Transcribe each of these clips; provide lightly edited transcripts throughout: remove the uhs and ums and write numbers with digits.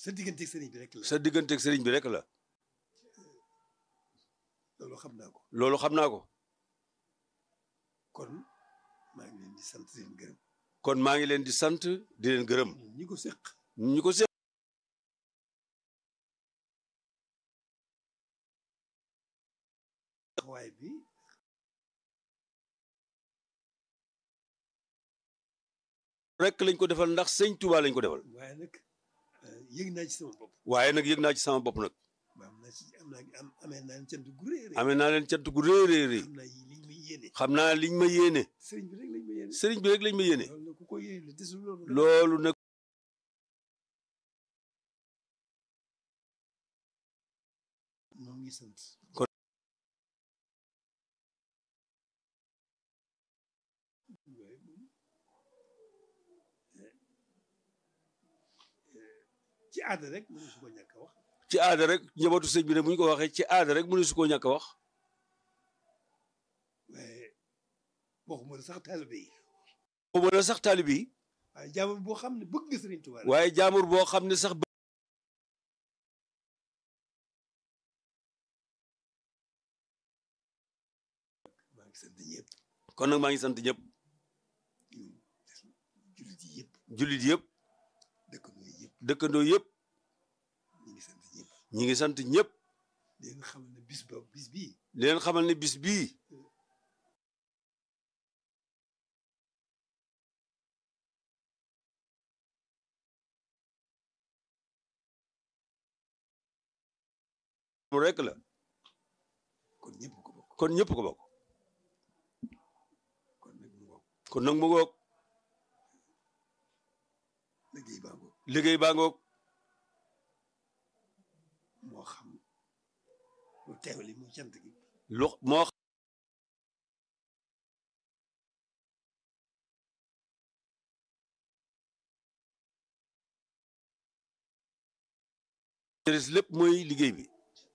sa digganteeg sëriñ bi rek la. sa digganteeg sëriñ bi rek la. loolu xam naa ko. loolu xam naa ko. kon maa ngi leen di sant di leen gërëm. kon maa ngi leen di sant di leen gërëm. ñi ko séq. ñi ko séq. taxawaay bi. rek lañ ko defal ndax sëñ Touba lañ ko defal. waaye nag yëg naa ci sama bopp. waaye nag yëg naa ci sama bopp nag. amee naa leen cant gu rëy a rëy. amee naa leen cant gu rëy a rëy. xam naa liñ ma yéene. xam naa liñ ma yéene. sëriñ bi rek lañ ma yéene. sëriñ bi rek lañ ma yéene. loolu nag ku ko yéene desul loolu. loolu nag. ñoo ngi sant. kon. ci aada rek mënu su ko ñàkk a wax. ci aada rek njabootu sëñ bi ne bu ñu ko waxee ci aada rek mënu su koo ñàkk a wax. waaye waxuma la sax taalibe yi. waxuma la sax taalibe yi. waaye jaamur boo xam ne bëgg nga sëriñ Tuubaa. waaye jaamur boo xam ne sax. maa ngi sant ñëpp. kon nag maa ngi sant ñëpp. jullit yi yëpp. jullit yëpp. dëkkandoo yëpp. dëkkandoo yëpp. ñi ngi sant ñëpp. ñi ngi sant ñëpp. di leen xamal ne bis bii. di leen xamal ne bis bii. mu rek la. kon ñëpp ko bokk. kon ñëpp ko bokk. kon nag mu ngoog. kon nag mu ngoog. liggéey baa ngoog. liggéey baa ngoog. moo xam lu teewli mu cant gi. lu moo xam. lépp mooy liggéey bi.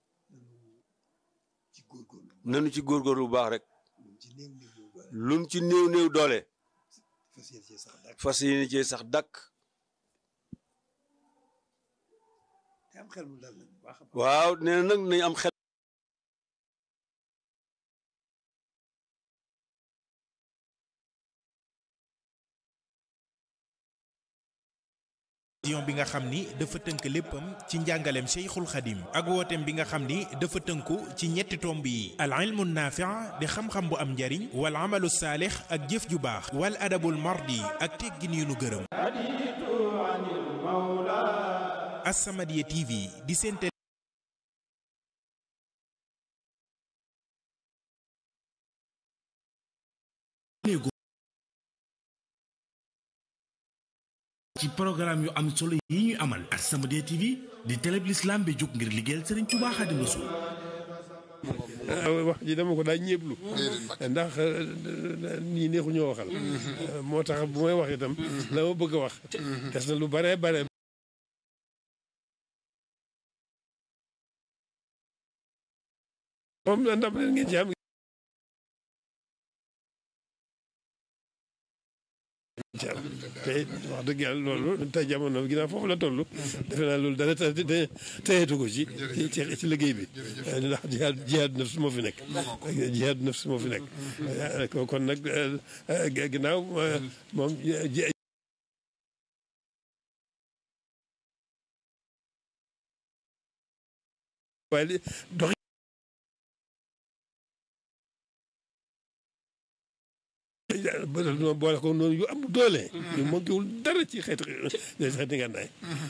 ci góorgóorlu. nanu ci góorgóorlu bu baax rek. luñ ci néew néew doole. luñ ci néew néew doole. fas yéene cee sax dàkk. fas yéene cee sax dàkk. te am xel mu dal na bu baax a baax. waaw nee na nag nañ am xel. bi nga xam ni dafa tënk léppam ci njàngaleem Cheikhul Khadim ak wooteem bi nga xam ni dafa tënku ci ñetti tomb yi al ilmu naafi' di xam-xam bu am njariñ wal amalu saalix ak jëf ju baax wal adabul mardi ak teggin yu nu gërëm. As-Samadiyya TV di seen ci programme yu am solo yi ñuy amal As-Samadiyya TV di télé bi l'islam bi jóg ngir liggéeyal Serigne Touba Xaadimu Rasuul. wax ji dama ko daa ñeeblu ndax nii neexu ñoo waxal moo tax bu may wax itam la ma bëgg a wax des na lu bare bare moom ndam leen ngeen ci am te wax dëgg yàlla loolu tey jamono ginnaaw foofu la toll defe naa loolu dara teyeetu ko ci liggéey bi ndax jihaad nafs moo fi nekk jihaad nafs moo fi nekk kon nag ginnaaw moom waaye dox boole ko noonu yu am doole. ñu manquéwul dara ci xeeti ngànnaay.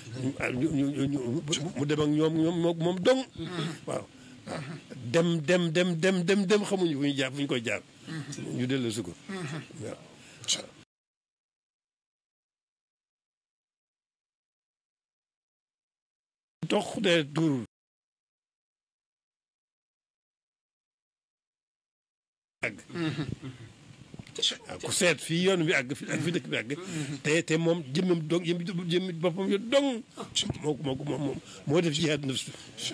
mu dem ak moom dong. waaw dem xamuñu fu ñu jaar fu ñu koy jaar. ñu dellu si ko waaw. tox de tuur. waaw ku seet fii yoon bi àgg fi dëkk bi àgg te moom jëmmam dong jëmmi boppam yo dong moo def jihaad nafs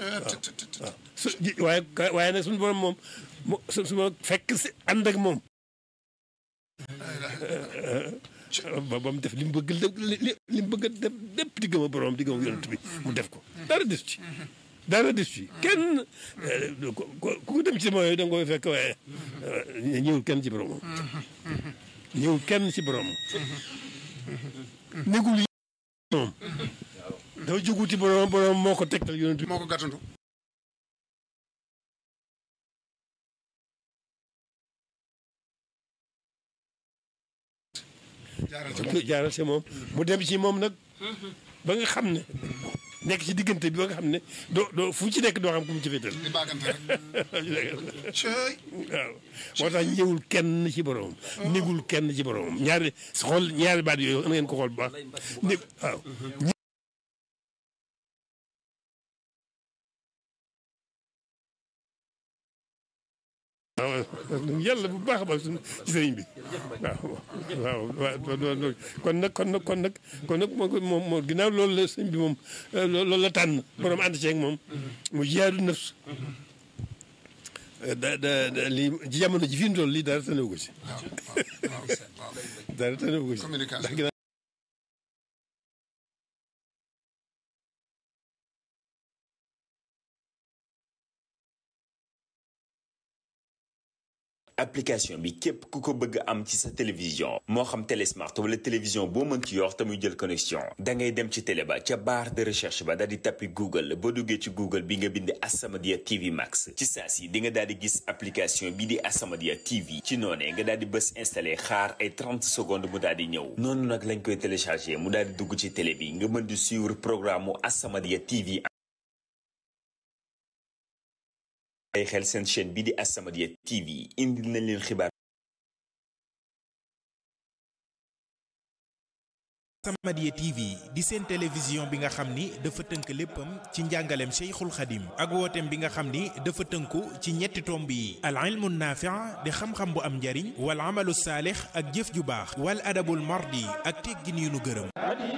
waaw waaye nag suñu borom moom su ma fekk si ànd ak moom ba mu def li mu bëgg def lépp di gën diggam ak borom diggam ak yonent bi mu def ko dara des ci dara des ci kenn ku dem ci mooy da nga koy fekk waaye ñëwul kenn ci borom ñëwul kenn ci borom négul moom dafa jóguti borom moo ko tegtal yonent bi moo ko gàttandu jaaral ci moom mu dem ci moom nag ba nga xam ne nekk ci diggante bi ba nga xam ne doo fu ci nekk doo xam ku mu ci féetal di baagante rek waaw moo tax ñëwul kenn ci borom négul kenn ci borom ñaari baat yooyu na ngeen ko xool bu baax nég waaw waaw yàlla bu baax a baax ci sëriñ bi waaw kon nag moom ginnaaw loolu la sëriñ bi moom loolu la tànn borom ànd ceeg moom mu jihaadu nafs lii ci jamono ji fi mu toll lii dara tanewu ko ci dara tanewu ko ci communication application bi képp ku ko bëgg am ci sa télévision moo xam télé smart wala télévision boo mën ci yor te muy jël connexion da ngay dem ci télé ba ca barre de recherche ba daal di tappi Google boo duggee ci Google bi nga bind As-Samadiyya TV Max ci saa si di nga daal di gis application bi di As-Samadiyya TV ci noonee nga daal di bës installé xaar ay 30 secondes mu daal di ñëw noonu nag lañ koy téléchargé mu daal di dugg ci télé bi nga mën di suivre programme mu As-Samadiyya TV. ay xel seen chaîne bi di As-Samadiyya TV indi nañ leen xibaar. As-Samadiyya TV di seen télévision bi nga xam ni dafa tënk léppam ci njàngaleem Cheikhul Khadim ak wooteem bi nga xam ni dafa tënku ci ñetti tomb yi al ilmu naafi' di xam-xam bu am njariñ wal amalu saalix ak jëf ju baax wal adabul mardi ak teggin yu nu gërëm.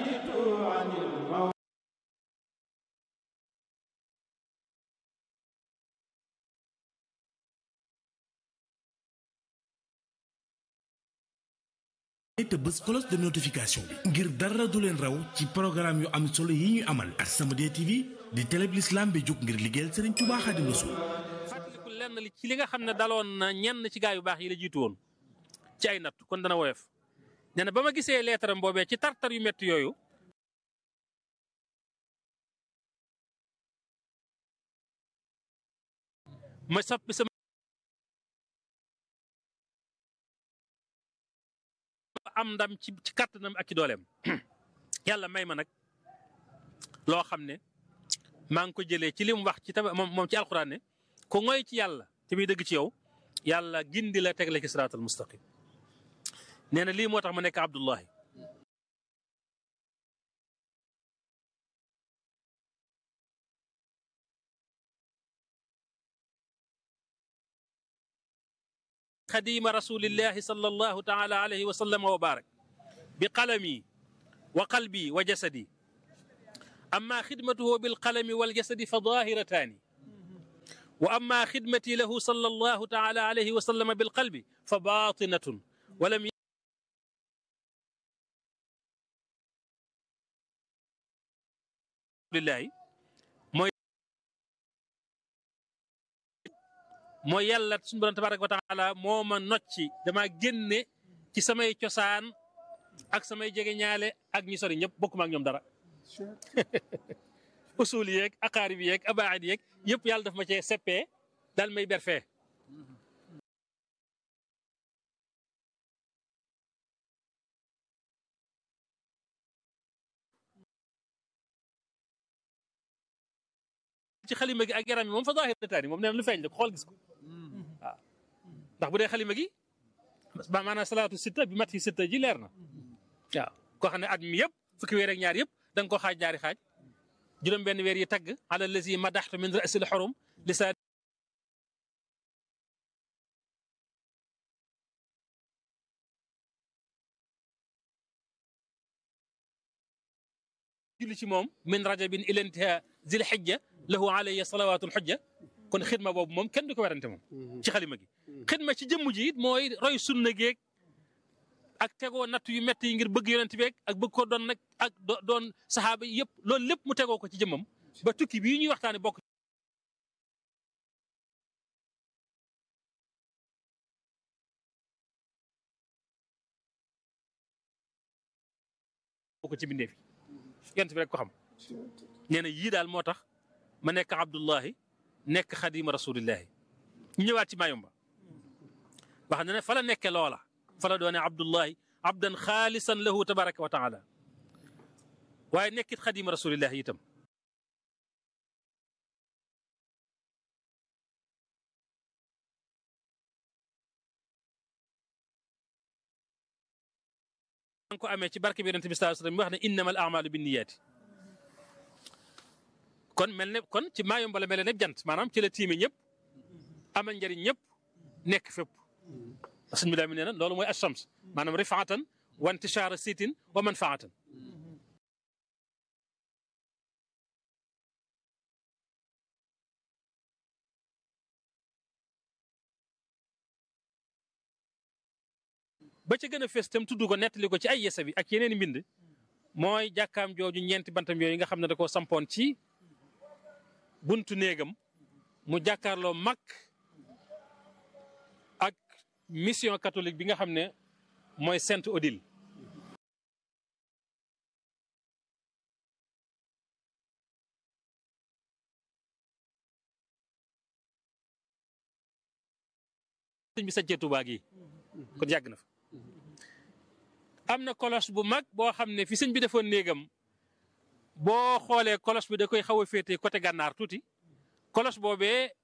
te bés cloche de notification bi ngir dara du leen raw ci programme yu am solo yi ñuy amal As-Samadiyya TV di télé bi l'islam bi jóg ngir liggéeyal Serigne Touba Xaadimu Rasuul. fàttaliku lenn li ci li nga xam ne daloon na ñenn ci gaa yu baax yi la jiitu woon ci ay natt kon dana woyof nee na ba ma gisee leetaram boobee ci tartar yu métti yooyu ma soppi sama am ndam ci kàttanam ak ci dooleem yàlla may ma nag loo xam ne maa ngi ko jëlee ci li mu wax ci moom ci alxuraan ne ku ngoy ci yàlla te muy dëgg ci yow yàlla gindi la teg la ci siraatal mustaqim nee na lii moo tax ma nekk Abdullahi xadima rasulillahi sallallahu taala alayhi wa sallam wa barak bi qalami wa qalbi wa jasadi amma xidmatuhu bil qalami wal jasadi fa zahirataani wa amma xidmati lahu sallallahu taala alayhi wa sallam bil qalbi fa batinatun wa lam lillahi mooy yàlla suñu borom tabaraka wa taala moo ma nocci dama génne ci samay cosaan ak samay jege ñaale ak ñi sori ñëpp bokkuma ak ñoom dara usul yeeg aqaarib yeeg abaid yeeg yëpp yàlla daf ma cee seppee daal may berfee ci xalima gi ak yaram yi moom fa zahirataani moom nee na lu feeñ la ko xool gis ko waaw ndax bu dee xalima gi maanaam salaatu sitta bi mat yi sitta ji leer na waaw koo xam ne at mi yëpp fukki weer ak ñaar yëpp da nga koo xaaj ñaari xaaj juróom benn weer yi tagg ala lazi madaxtu min rasil xurum lisaa julli ci moom min rajabin ila intiha zil xijja lahu alayya salawaatul xujja kon xidma boobu moom kenn du ko werante moom ci xalima gi xidma ci jëmm ji it mooy roy sunna geeg ak tegoo natt yu metti yi ngir bëgg yonent bi ak bëgg ko doon nag ak doon saxaaba yi yëpp loolu lépp mu tegoo ko ci jëmmam ba tukki bii ñuy waxtaane bokk ko ci bindee fi yonent bi rek ko xam nee na yii daal moo tax ma nekk Abdullahi nekk xadima rasulillahi ñu ñëwaat ci Mayumba wax na ne fa la nekkee loola fa la doone Abdullahi abdan xaalisan lahu tabaraka wa taala waaye nekkit xadima rasulillahi itam an ko amee ci barke bi yonent bi sallallahu alayhi wasallam mi wax ne innamal a'malu binniyaati kon mel ne kon ci Mayumba la mel ne jant maanaam ci la tiime ñëpp amal njëriñ ñëpp nekk fépp sëñ bi daa mi nee na loolu mooy ash-shams maanaam rifaatan wa intishaara sitin wa manfaatan ba ca gën a fës tam tudd ko nettali ko ci ay yesa bi ak yeneen i mbind mooy jàkkaam jooju ñeenti bantam yooyu nga xam ne da koo sampoon ci buntu néegam mu jàkkaarloo mag ak mission catholique bi nga xam ne mooy Sainte Odile sëñ bi saccee Tuubaa gi kon yàgg na fa am na cloche bu mag boo xam ne fi sëñ bi defoon néegam boo xoolee cloche bi da koy xaw a féetee côté gànnaar tuuti cloche boobee